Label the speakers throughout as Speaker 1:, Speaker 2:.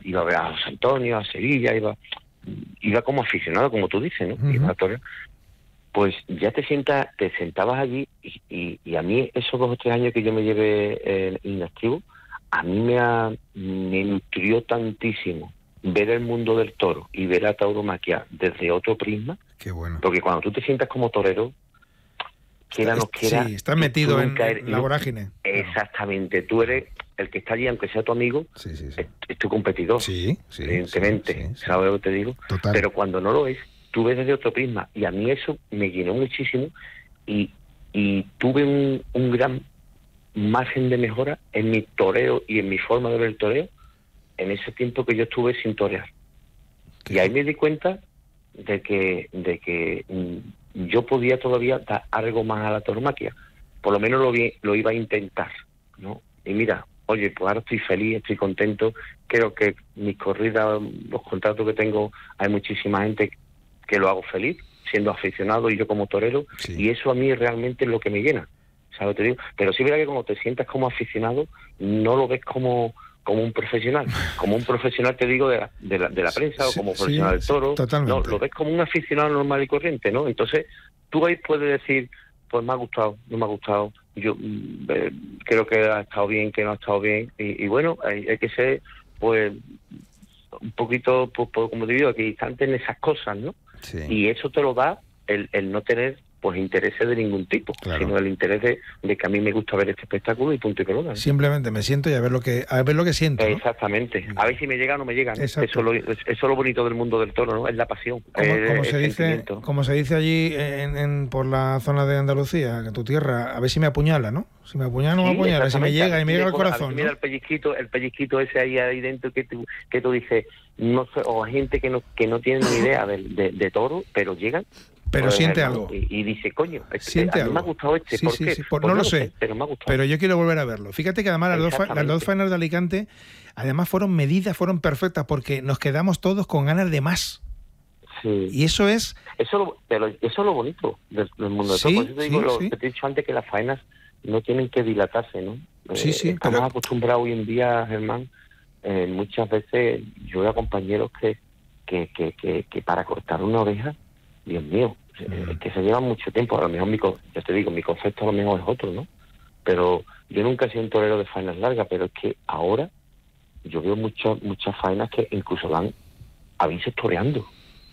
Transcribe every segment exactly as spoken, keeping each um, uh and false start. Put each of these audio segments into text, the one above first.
Speaker 1: iba a ver a José Antonio, a Sevilla, iba iba como aficionado, como tú dices, ¿no? Uh-huh. Iba a torear. Pues ya te sientas, te sentabas allí y, y, y a mí esos dos o tres años que yo me llevé eh, inactivo, a mí me, ha, me nutrió tantísimo ver el mundo del toro y ver a tauromaquia desde otro prisma.
Speaker 2: Qué bueno.
Speaker 1: Porque cuando tú te sientas como torero, quiera
Speaker 2: está,
Speaker 1: no quiera...
Speaker 2: Sí, estás metido en,
Speaker 1: eres,
Speaker 2: en la vorágine.
Speaker 1: Exactamente, tú eres el que está allí, aunque sea tu amigo,
Speaker 2: sí, sí, sí.
Speaker 1: es, es tu competidor,
Speaker 2: sí, sí,
Speaker 1: evidentemente,
Speaker 2: sí, sí, sí.
Speaker 1: ¿sabes lo que te digo?
Speaker 2: Total.
Speaker 1: Pero cuando no lo es, tú ves desde otro prisma, y a mí eso me llenó muchísimo, y, y tuve un, un gran margen de mejora en mi toreo y en mi forma de ver el toreo en ese tiempo que yo estuve sin torear. ¿Qué? Y ahí me di cuenta de que de que mm, yo podía todavía dar algo más a la tauromaquia, por lo menos lo, vi, lo iba a intentar, ¿no? Y mira, oye, pues ahora estoy feliz, estoy contento, creo que mis corridas, los contratos que tengo, hay muchísima gente que lo hago feliz, siendo aficionado y yo como torero, sí. Y eso a mí realmente es lo que me llena, ¿sabes? Te digo, pero sí verá que cuando te sientas como aficionado, no lo ves como como un profesional, como un profesional te digo de la, de la, de la prensa sí, o como profesional sí, del toro,
Speaker 2: totalmente.
Speaker 1: No, lo ves como un aficionado normal y corriente, ¿no? Entonces tú ahí puedes decir, pues me ha gustado, no me ha gustado, yo eh, creo que ha estado bien, que no ha estado bien, y, y bueno, hay, hay que ser pues un poquito, pues, pues, como te digo, equidistante en esas cosas, ¿no? Sí. Y eso te lo da el, el no tener pues intereses de ningún tipo, claro. Sino el interés de, de que a mí me gusta ver este espectáculo y punto y pelota, ¿no?
Speaker 2: Simplemente me siento y a ver lo que a ver lo que siento, ¿no?
Speaker 1: Exactamente, a ver si me llega o no me llega, ¿no? Eso es lo, eso es lo bonito del mundo del toro, ¿no? Es la pasión,
Speaker 2: como,
Speaker 1: eh,
Speaker 2: como
Speaker 1: el
Speaker 2: se dice, como se dice allí en, en por la zona de Andalucía, en tu tierra, a ver si me apuñala, ¿no? Si me apuñala, no sí, me apuñala, si me llega y me llega al corazón, ¿no?
Speaker 1: Mira el pellizquito, el pellizquito ese ahí, ahí dentro que tú, que tú dices, no sé, o gente que no que no tiene ni idea de, de, de toro, pero llegan.
Speaker 2: Pero
Speaker 1: pues,
Speaker 2: siente
Speaker 1: hermano,
Speaker 2: algo.
Speaker 1: Y, y dice, coño,
Speaker 2: siente
Speaker 1: a mí
Speaker 2: algo.
Speaker 1: me ha gustado este.
Speaker 2: Sí,
Speaker 1: ¿Por
Speaker 2: sí,
Speaker 1: qué?
Speaker 2: sí, por,
Speaker 1: pues
Speaker 2: no
Speaker 1: no
Speaker 2: lo
Speaker 1: sé,
Speaker 2: sé,
Speaker 1: pero me ha gustado.
Speaker 2: Pero yo quiero volver a verlo. Fíjate que además las dos, las dos faenas de Alicante, además fueron medidas, fueron perfectas, porque nos quedamos todos con ganas de más.
Speaker 1: Sí.
Speaker 2: Y eso es...
Speaker 1: Eso, lo, pero eso es lo bonito del, del mundo del
Speaker 2: sí,
Speaker 1: toro. Por eso te digo
Speaker 2: sí,
Speaker 1: lo
Speaker 2: sí.
Speaker 1: que te he dicho antes, que las faenas no tienen que dilatarse, ¿no?
Speaker 2: Sí, sí,
Speaker 1: eh, estamos
Speaker 2: pero...
Speaker 1: acostumbrados hoy en día, Germán, eh, muchas veces yo veo a compañeros que, que, que, que, que para cortar una oreja, Dios mío, mm. es que se lleva mucho tiempo. A lo mejor, mi, yo te digo, mi concepto a lo mejor es otro, ¿no? Pero yo nunca he sido un torero de faenas largas, pero es que ahora yo veo muchas muchas faenas que incluso dan avisos toreando.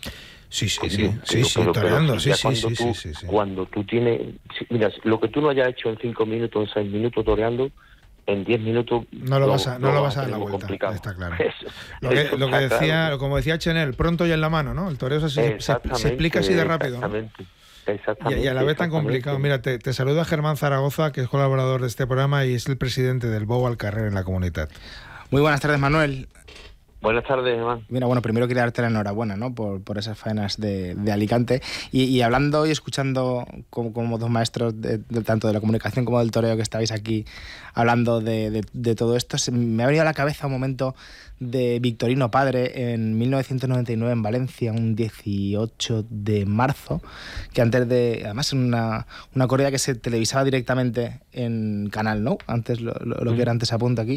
Speaker 2: Sí, sí,
Speaker 1: pues,
Speaker 2: sí,
Speaker 1: pero,
Speaker 2: sí, sí,
Speaker 1: pero,
Speaker 2: toreando,
Speaker 1: pero
Speaker 2: sí,
Speaker 1: sí,
Speaker 2: sí,
Speaker 1: tú,
Speaker 2: sí, sí, sí.
Speaker 1: Cuando tú tienes... Mira, lo que tú no hayas hecho en cinco minutos, en seis minutos toreando, en diez minutos...
Speaker 2: No lo, lo vas a, no lo, lo vas a dar la vuelta,
Speaker 1: complicado.
Speaker 2: Está claro.
Speaker 1: Eso,
Speaker 2: lo que,
Speaker 1: eso
Speaker 2: lo que decía,
Speaker 1: claro.
Speaker 2: Como decía Chenel, pronto y en la mano, ¿no? El toreo es así, se, se explica así de rápido,
Speaker 1: exactamente,
Speaker 2: ¿no?
Speaker 1: Exactamente.
Speaker 2: Y, y a la vez tan complicado. Mira, te, te saluda Germán Zaragoza, que es colaborador de este programa y es el presidente del Bou al Carrer en la comunidad.
Speaker 3: Muy buenas tardes, Manuel.
Speaker 1: Buenas tardes, Germán.
Speaker 3: Mira, bueno, primero quería darte la enhorabuena, ¿no? Por, por esas faenas de, de Alicante. Y, y hablando y escuchando como, como dos maestros, de, de, tanto de la comunicación como del toreo, que estabais aquí hablando de, de, de todo esto, se me ha venido a la cabeza un momento de Victorino Padre en mil novecientos noventa y nueve en Valencia, un dieciocho de marzo, que antes de... Además, una, una corrida que se televisaba directamente en Canal, ¿no? Antes, lo, lo, lo que era antes apunta aquí.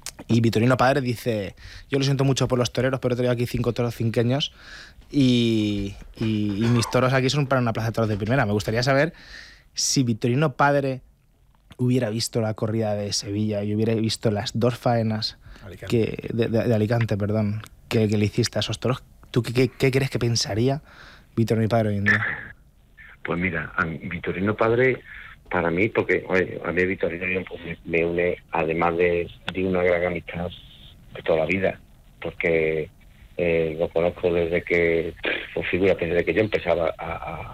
Speaker 3: Y Victorino Padre dice, yo lo siento mucho por los toreros, pero he traído aquí cinco toros cinqueños y, y, y mis toros aquí son para una plaza de toros de primera. Me gustaría saber si Victorino Padre hubiera visto la corrida de Sevilla y hubiera visto las dos faenas que, de, de, de Alicante, perdón, que, que le hiciste a esos toros. ¿Tú qué, qué, qué crees que pensaría Victorino Padre hoy en día?
Speaker 1: Pues mira, a Victorino Padre... Para mí, porque oye, a mí Victorino pues, me, me une, además de, de una gran amistad de toda la vida, porque eh, lo conozco desde que, pues figúrate, desde que yo empezaba a,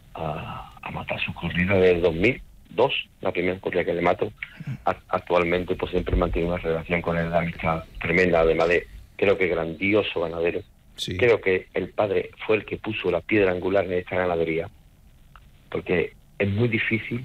Speaker 1: a, a matar sus corridas del dos mil dos, la primera corrida que le mato. A, actualmente pues siempre mantengo una relación con él de amistad tremenda, además de, creo que grandioso ganadero. Sí. Creo que el padre fue el que puso la piedra angular en esta ganadería, porque es muy difícil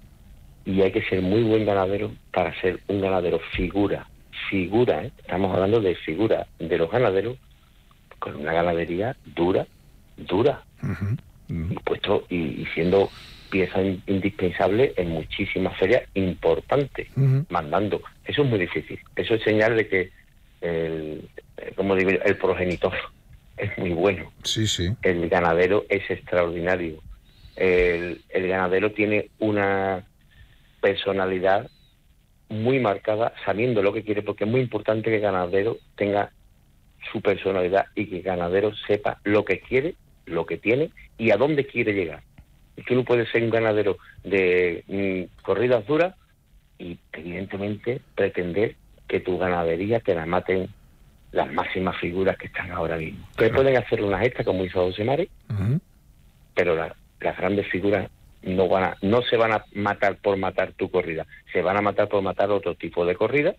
Speaker 1: y hay que ser muy buen ganadero para ser un ganadero figura, figura, ¿eh? Estamos hablando de figura de los ganaderos con una ganadería dura, dura, uh-huh. Uh-huh. Y puesto y, y siendo pieza in, indispensable en muchísimas ferias importantes, uh-huh. Mandando. Eso es muy difícil. Eso es señal de que el, como digo yo, el progenitor es muy bueno.
Speaker 2: Sí, sí.
Speaker 1: El ganadero es extraordinario. El, el ganadero tiene una personalidad muy marcada, sabiendo lo que quiere, porque es muy importante que el ganadero tenga su personalidad y que el ganadero sepa lo que quiere, lo que tiene y a dónde quiere llegar. Y tú no puedes ser un ganadero de mm, corridas duras y, evidentemente, pretender que tu ganadería te la maten las máximas figuras que están ahora mismo. Que pueden hacer unas estas, como hizo José Mari, uh-huh. pero la, las grandes figuras no van a, no se van a matar por matar tu corrida, se van a matar por matar otro tipo de corrida,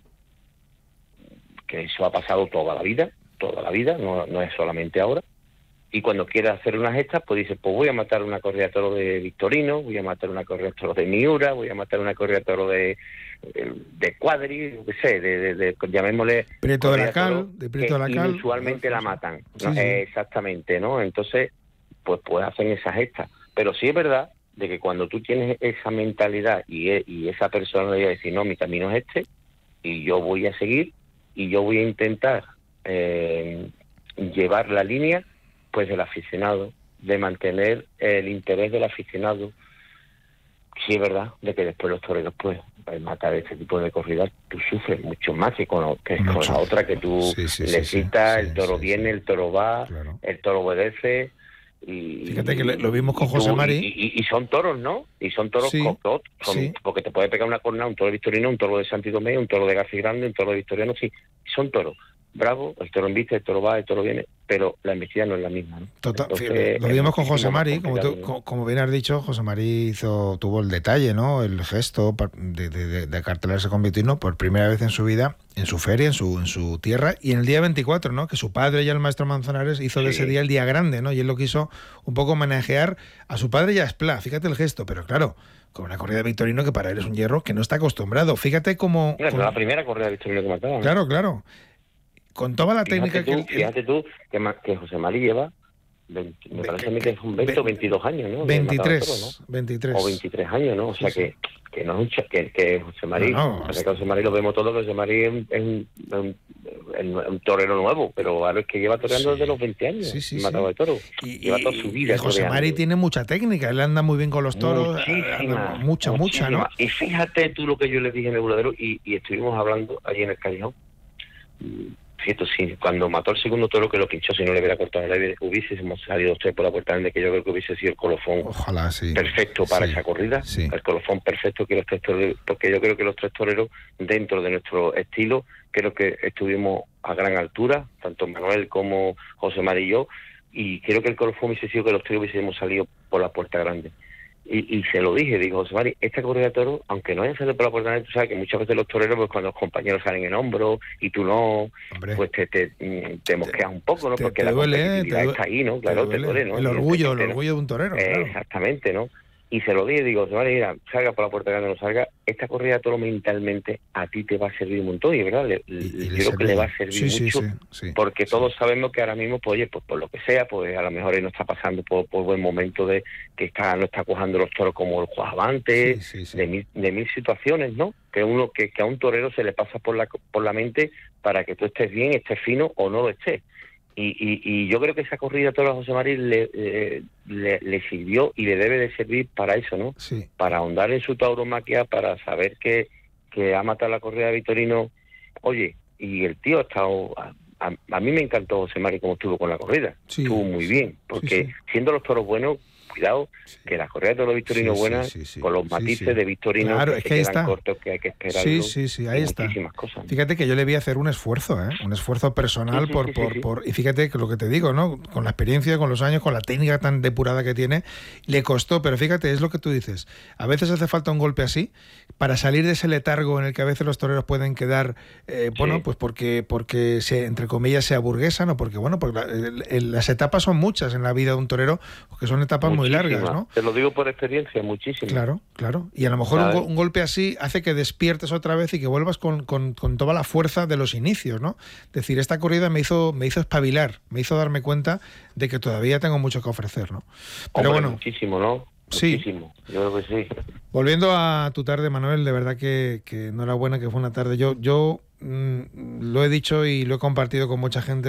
Speaker 1: que eso ha pasado toda la vida, toda la vida, no, no es solamente ahora. Y cuando quieras hacer unas estas, pues dices, pues voy a matar una corrida de toro de Victorino, voy a matar una corrida de toro de Miura, voy a matar una corrida de toro de, de, de Cuadri, yo qué sé, de, de, de, llamémosle...
Speaker 2: Prieto de la Cal, de Prieto de la Cal.
Speaker 1: Usualmente la matan,
Speaker 2: sí,
Speaker 1: ¿no?
Speaker 2: sí.
Speaker 1: Eh, exactamente, ¿no? Entonces, pues, pues hacen esas estas. Pero sí es verdad de que cuando tú tienes esa mentalidad y, y esa personalidad de decir, no, mi camino es este, y yo voy a seguir, y yo voy a intentar eh, llevar la línea, pues del aficionado, de mantener el interés del aficionado. Sí es verdad de que después los toreros, pues, al matar este tipo de corridas, tú sufres mucho más que con, que con la otra, que tú
Speaker 2: sí, sí,
Speaker 1: le
Speaker 2: sí,
Speaker 1: citas,
Speaker 2: sí,
Speaker 1: el toro
Speaker 2: sí,
Speaker 1: viene,
Speaker 2: sí.
Speaker 1: el toro va,
Speaker 2: claro.
Speaker 1: el toro obedece. Y,
Speaker 2: Fíjate que lo vimos con
Speaker 1: y
Speaker 2: José
Speaker 1: tú,
Speaker 2: Mari.
Speaker 1: Y, y, y son toros, ¿no? Y son toros,
Speaker 2: sí,
Speaker 1: con, son,
Speaker 2: sí.
Speaker 1: porque te puede pegar una cornada, un toro de Victorino, un toro de Santidomé, un toro de García Grande, un toro de Victoriano, sí, son toros. Bravo, el toro embiste, el toro va, el toro viene, pero la embestida no es la misma, ¿no?
Speaker 2: Total,
Speaker 1: Entonces,
Speaker 2: lo vimos con José Mari, como, tú,
Speaker 1: ¿no?
Speaker 2: como, como bien has dicho, José Mari hizo, tuvo el detalle, ¿no? El gesto de, de, de, de acartelarse con Victorino por primera vez en su vida, en su feria, en su en su tierra, y en el día veinticuatro, ¿no? Que su padre, ya el maestro Manzanares, hizo sí. de ese día el día grande, ¿no? Y él lo quiso un poco homenajear a su padre y a Esplá, fíjate el gesto, pero claro, con una corrida de Victorino que para él es un hierro que no está acostumbrado. Fíjate cómo...
Speaker 1: Mira,
Speaker 2: con...
Speaker 1: la primera corrida de Victorino que mataba, ¿no?
Speaker 2: Claro, claro. Con toda la
Speaker 1: fíjate
Speaker 2: técnica
Speaker 1: tú,
Speaker 2: que...
Speaker 1: Fíjate tú que, que José Mari lleva, veinte, me parece a mí que es un veinte o veintidós años, ¿no?
Speaker 2: veintitrés,
Speaker 1: toro, ¿no?
Speaker 2: veintitrés.
Speaker 1: O veintitrés años, ¿no? O sea, sí, que, sí. que no es un ch- que, que José Mari,
Speaker 2: no, no,
Speaker 1: o sea, que José Mari lo vemos todo, que José Mari es un, es un, un, un, un torero nuevo, pero ahora es que lleva toreando sí. desde los veinte años,
Speaker 2: sí, sí,
Speaker 1: matado
Speaker 2: sí.
Speaker 1: de toro.
Speaker 2: Y,
Speaker 1: lleva toda su vida.
Speaker 2: Y José
Speaker 1: toreando.
Speaker 2: Mari tiene mucha técnica, él anda muy bien con los toros,
Speaker 1: muchísima,
Speaker 2: mucha, mucha, ¿no?
Speaker 1: Y fíjate tú lo que yo le dije en el buladero, y, y estuvimos hablando allí en el Callejón. Cierto, sí, cuando mató el segundo toro que lo pinchó, si no le hubiera cortado el aire, hubiésemos salido usted por la puerta grande, que yo creo que hubiese sido el colofón
Speaker 2: Ojalá, sí.
Speaker 1: perfecto para
Speaker 2: sí,
Speaker 1: esa corrida,
Speaker 2: sí.
Speaker 1: el colofón perfecto que los tres toreros, porque yo creo que los tres toreros, dentro de nuestro estilo, creo que estuvimos a gran altura, tanto Manuel como José Mari y yo, y creo que el colofón hubiese sido que los tres hubiésemos salido por la puerta grande. Y, y se lo dije, digo, José Mari, esta corrida de toros, aunque no hayan salido por la puerta grande, tú sabes que muchas veces los toreros, pues cuando los compañeros salen en hombro y tú no, Hombre, pues te, te, te mosqueas un poco, ¿no?
Speaker 2: Te,
Speaker 1: Porque
Speaker 2: te
Speaker 1: la
Speaker 2: duele,
Speaker 1: competitividad
Speaker 2: te
Speaker 1: está ahí, ¿no? Claro, te duele, te duele, ¿no?
Speaker 2: El orgullo, el orgullo de un torero,
Speaker 1: eh,
Speaker 2: claro.
Speaker 1: Exactamente, ¿no? Y se lo dije, digo, José Mari, mira, salga por la puerta grande o no salga, esta corrida de toro mentalmente a ti te va a servir un montón, y verdad, le, y, y creo que le va a servir
Speaker 2: sí,
Speaker 1: mucho,
Speaker 2: sí, sí, sí,
Speaker 1: porque
Speaker 2: sí.
Speaker 1: todos sabemos que ahora mismo, pues oye, pues por lo que sea, pues a lo mejor él no está pasando por, por buen momento de que está no está cojando los toros como el Juajavante,
Speaker 2: sí, sí, sí.
Speaker 1: de mil, de mil situaciones, ¿no? Que uno que, que a un torero se le pasa por la por la mente para que tú estés bien, estés fino o no lo estés. Y, y, y yo creo que esa corrida de toros a José Mari le, eh, le, le sirvió y le debe de servir para eso, ¿no?
Speaker 2: Sí.
Speaker 1: Para ahondar en su tauromaquia, para saber que, que ha matado la corrida de Victorino. Oye, y el tío ha estado... A, a, a mí me encantó José Mari como estuvo con la corrida.
Speaker 2: Sí,
Speaker 1: estuvo muy
Speaker 2: sí,
Speaker 1: bien, porque
Speaker 2: sí, sí.
Speaker 1: siendo los toros buenos, cuidado, sí. que las corridas de los Victorinos
Speaker 2: sí,
Speaker 1: buenas,
Speaker 2: sí, sí, sí.
Speaker 1: con los matices
Speaker 2: sí, sí.
Speaker 1: de Victorino,
Speaker 2: claro,
Speaker 1: que
Speaker 2: es
Speaker 1: se
Speaker 2: que ahí
Speaker 1: quedan
Speaker 2: está.
Speaker 1: cortos, que hay que esperarlo.
Speaker 2: Sí, sí, sí, ahí está.
Speaker 1: Muchísimas cosas.
Speaker 2: Fíjate que yo le vi hacer un esfuerzo, ¿eh? Un esfuerzo personal
Speaker 1: sí, sí,
Speaker 2: por,
Speaker 1: sí,
Speaker 2: por,
Speaker 1: sí, sí.
Speaker 2: por... Y fíjate que lo que te digo, ¿no? Con la experiencia, con los años, con la técnica tan depurada que tiene, le costó, pero fíjate, es lo que tú dices. A veces hace falta un golpe así para salir de ese letargo en el que a veces los toreros pueden quedar, eh, bueno,
Speaker 1: Sí.
Speaker 2: pues porque, porque se, entre comillas, se aburguesan, o porque, bueno, porque la, el, el, las etapas son muchas en la vida de un torero, porque son etapas
Speaker 1: Muchísimas.
Speaker 2: muy largas, ¿no?
Speaker 1: Te lo digo por experiencia, muchísimo.
Speaker 2: Claro, claro. Y a lo mejor un, un golpe así hace que despiertes otra vez y que vuelvas con, con, con toda la fuerza de los inicios, ¿no? Es decir, esta corrida me hizo, me hizo espabilar, me hizo darme cuenta de que todavía tengo mucho que ofrecer, ¿no? Pero
Speaker 1: Hombre,
Speaker 2: bueno.
Speaker 1: Muchísimo, ¿no?
Speaker 2: Sí.
Speaker 1: Muchísimo. Yo creo que sí.
Speaker 2: Volviendo a tu tarde, Manuel, de verdad que, que enhorabuena, que fue una tarde. Yo, yo mmm, lo he dicho y lo he compartido con mucha gente.